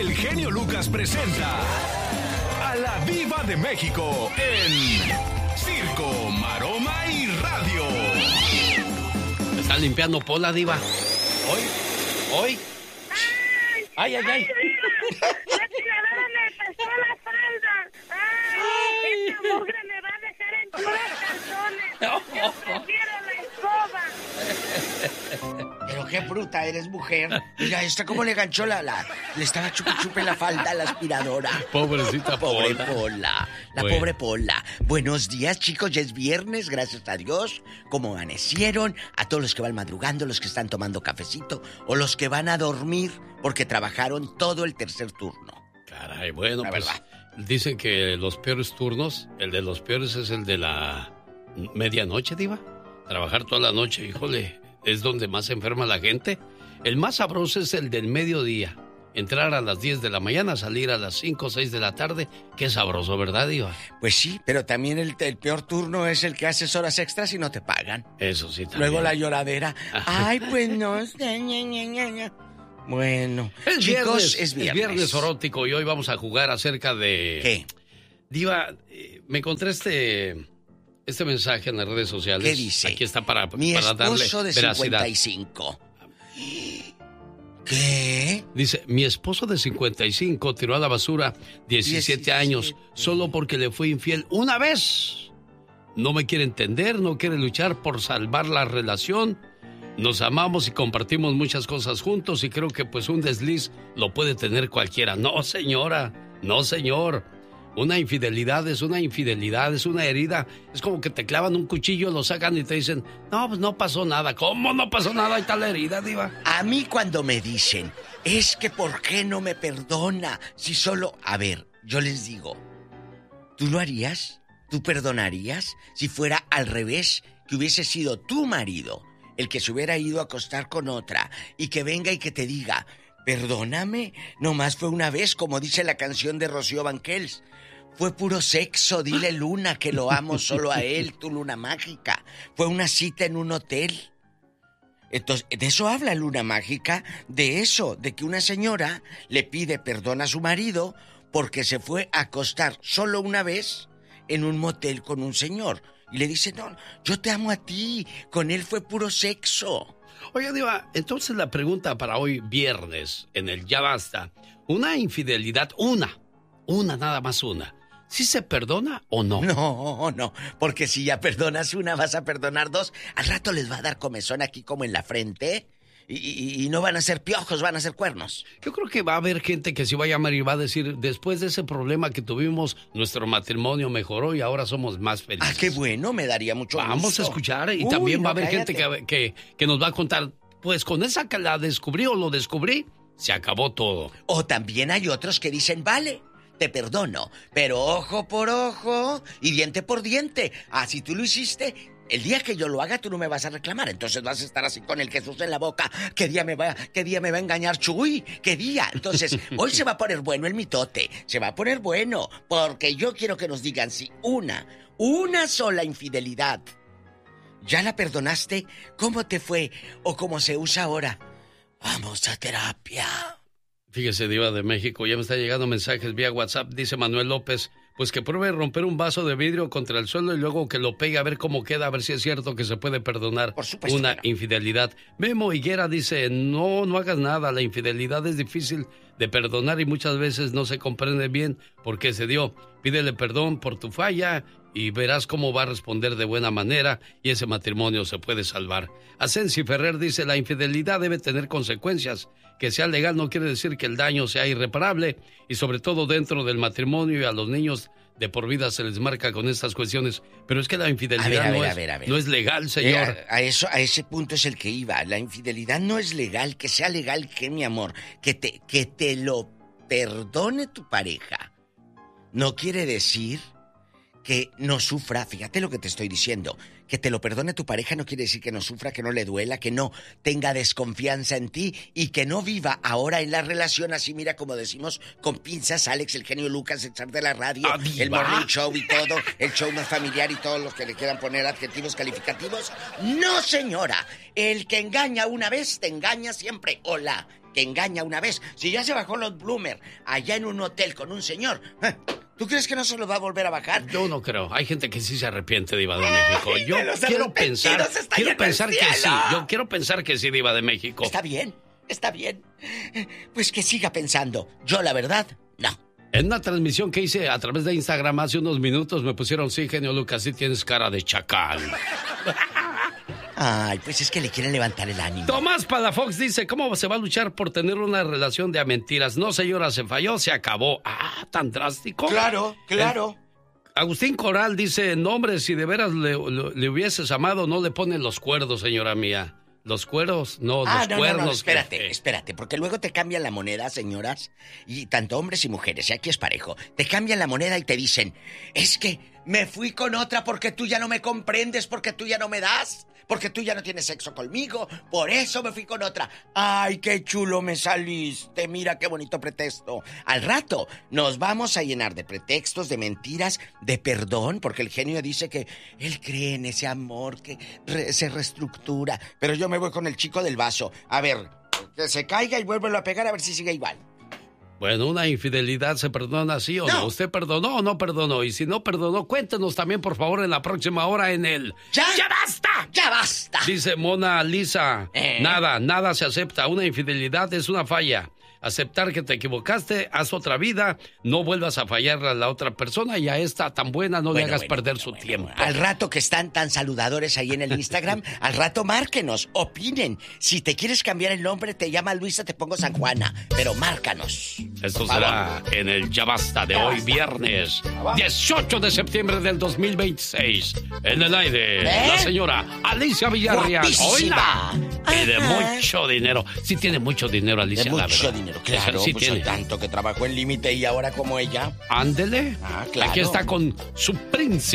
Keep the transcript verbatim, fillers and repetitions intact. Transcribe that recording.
el genio Lucas presenta a la Diva de México en Circo, Maroma y Radio. Está limpiando Pola, Diva. Hoy, hoy. Ay, ay, ay. La tiradora me pasó la falda. Ay, esta mugre me va a dejar en puros calzones. Yo prefiero la escoba. Pero qué bruta eres, mujer. Mira, esta cómo le ganchó la... la le estaba chupe chupe la falda a la aspiradora. Pobrecita Pobre Pola. Pola. La Bueno. pobre Pola. Buenos días, chicos. Ya es viernes, gracias a Dios. ¿Cómo amanecieron? A todos los que van madrugando, los que están tomando cafecito o los que van a dormir porque trabajaron todo el tercer turno. Caray, bueno, La pues verdad. dicen que los peores turnos, el de los peores es el de la medianoche, Diva. Trabajar toda la noche, híjole, es donde más se enferma la gente. El más sabroso es el del mediodía. Entrar a las diez de la mañana, salir a las cinco o seis de la tarde. Qué sabroso, ¿verdad, Diva? Pues sí, pero también el, el peor turno es el que haces horas extras y no te pagan. Eso sí, también. Luego la lloradera. Ay, pues no sé, ña, ña, ña, ña. Bueno, Es chicos, viernes, es viernes. viernes erótico y hoy vamos a jugar acerca de... ¿Qué? Diva, eh, me encontré este, este mensaje en las redes sociales. ¿Qué dice? Aquí está para, Mi para darle esposo de veracidad. cincuenta y cinco. ¿Qué? Dice, mi esposo de cincuenta y cinco tiró a la basura diecisiete años solo porque le fue infiel una vez. No me quiere entender, no quiere luchar por salvar la relación. Nos amamos y compartimos muchas cosas juntos y creo que pues un desliz lo puede tener cualquiera. No, señora, no, señor. Una infidelidad es una infidelidad, es una herida. Es como que te clavan un cuchillo, lo sacan y te dicen, no, pues no pasó nada. ¿Cómo no pasó nada? Ahí está la herida, Diva. A mí cuando me dicen, es que ¿por qué no me perdona? Si solo... A ver, yo les digo, ¿tú lo harías? ¿Tú perdonarías? Si fuera al revés, que hubiese sido tu marido el que se hubiera ido a acostar con otra y que venga y que te diga, perdóname, nomás fue una vez, como dice la canción de Rocío Banquels. Fue puro sexo, dile Luna que lo amo solo a él, tu luna mágica. Fue una cita en un hotel. Entonces, de eso habla Luna Mágica, de eso, de que una señora le pide perdón a su marido porque se fue a acostar solo una vez en un motel con un señor. Y le dice, no, yo te amo a ti, con él fue puro sexo. Oye, Diva, entonces la pregunta para hoy viernes, en el Ya Basta, una infidelidad, una, una, nada más una, ¿sí se perdona o no? No, no, porque si ya perdonas una, vas a perdonar dos. Al rato les va a dar comezón aquí como en la frente y, y, y no van a ser piojos, van a ser cuernos. Yo creo que va a haber gente que se va a llamar y va a decir, después de ese problema que tuvimos, nuestro matrimonio mejoró y ahora somos más felices. Ah, qué bueno, me daría mucho gusto. Vamos a escuchar y Uy, también va no, a haber cállate. gente que, que, que nos va a contar, pues con esa que la descubrí o lo descubrí, se acabó todo. O también hay otros que dicen, vale, te perdono, pero ojo por ojo y diente por diente. Ah, si tú lo hiciste, el día que yo lo haga tú no me vas a reclamar. Entonces vas a estar así con el Jesús en la boca. ¿Qué día me va, qué día me va a engañar Chuy? ¿Qué día? Entonces, hoy se va a poner bueno el mitote. Se va a poner bueno, porque yo quiero que nos digan si una, una sola infidelidad, ¿ya la perdonaste? ¿Cómo te fue? ¿O cómo se usa ahora? Vamos a terapia. Fíjese, Diva de México, ya me está llegando mensajes vía WhatsApp, dice Manuel López, pues que pruebe romper un vaso de vidrio contra el suelo y luego que lo pegue a ver cómo queda, a ver si es cierto que se puede perdonar Por supuesto una que no. infidelidad. Memo Higuera dice, no, no hagas nada, la infidelidad es difícil de perdonar y muchas veces no se comprende bien por qué se dio. Pídele perdón por tu falla y verás cómo va a responder de buena manera y ese matrimonio se puede salvar. Asensi Ferrer dice, la infidelidad debe tener consecuencias. Que sea legal no quiere decir que el daño sea irreparable y sobre todo dentro del matrimonio y a los niños de por vida se les marca con estas cuestiones. Pero es que la infidelidad A ver, a no, ver, es, a ver, a ver. no es legal, señor. Eh, a, a eso, a ese punto es el que iba. La infidelidad no es legal. Que sea legal, que mi amor, que te, que te lo perdone tu pareja. No quiere decir que no sufra. Fíjate lo que te estoy diciendo. Que te lo perdone tu pareja no quiere decir que no sufra, que no le duela, que no tenga desconfianza en ti y que no viva ahora en la relación así, mira, como decimos, con pinzas, Alex, el genio Lucas, el zar de la radio, Ah, el diva. morning show y todo, el show más familiar y todos los que le quieran poner adjetivos calificativos. No, señora, el que engaña una vez te engaña siempre. O la que engaña una vez. Si ya se bajó los Bloomer allá en un hotel con un señor, ¿eh? ¿Tú crees que no se los va a volver a bajar? Yo no creo. Hay gente que sí se arrepiente, Diva de México. Yo de los quiero pensar, quiero pensar que cielo. sí. Yo quiero pensar que sí, Diva de México. Está bien, está bien. Pues que siga pensando. Yo, la verdad, no. En una transmisión que hice a través de Instagram hace unos minutos me pusieron, sí, genio Lucas, sí tienes cara de chacal. Ay, pues es que le quieren levantar el ánimo. Tomás Palafox dice, ¿cómo se va a luchar por tener una relación de a mentiras? No, señora, se falló, se acabó. Ah, ¿tan drástico? Claro, claro. Eh, Agustín Coral dice, no, hombre, si de veras le, le, le hubieses amado, no le ponen los cuerdos, señora mía. Los cueros, no, ah, los no, cuernos. No, no, espérate, que... espérate, porque luego te cambian la moneda, señoras, y tanto hombres y mujeres, y aquí es parejo, te cambian la moneda y te dicen, es que me fui con otra porque tú ya no me comprendes, porque tú ya no me das, porque tú ya no tienes sexo conmigo, por eso me fui con otra. Ay, qué chulo me saliste, mira qué bonito pretexto. Al rato nos vamos a llenar de pretextos, de mentiras, de perdón, porque el genio dice que él cree en ese amor que re- se reestructura, pero yo me voy con el chico del vaso. A ver, que se caiga y vuélvelo a pegar a ver si sigue igual. Bueno, una infidelidad se perdona, ¿sí o no? no? ¿Usted perdonó o no perdonó? Y si no perdonó, cuéntenos también, por favor, en la próxima hora en el... ¡Ya! ¡Ya basta! ¡Ya basta! Dice Mona Lisa, ¿Eh? nada, nada se acepta. Una infidelidad es una falla. Aceptar que te equivocaste, haz otra vida, no vuelvas a fallar a la otra persona y a esta tan buena no bueno, le hagas bueno, perder bueno, su bueno, tiempo. Bueno. Al rato que están tan saludadores ahí en el Instagram, al rato márquenos, opinen. Si te quieres cambiar el nombre, te llama Luisa, te pongo San Juana, pero márcanos. Esto será en el Ya Basta de hoy, viernes dieciocho de septiembre del dos mil veintiséis. En el aire, ¿eh? La señora Alicia Villarreal. ¡Guapísima! Y de mucho dinero. Sí tiene mucho dinero, Alicia, de mucho la verdad. dinero. Claro, sí pues tiene. Tanto que trabajó en Límite y ahora como ella. Ándele. Ah, claro. Aquí está con su príncipe.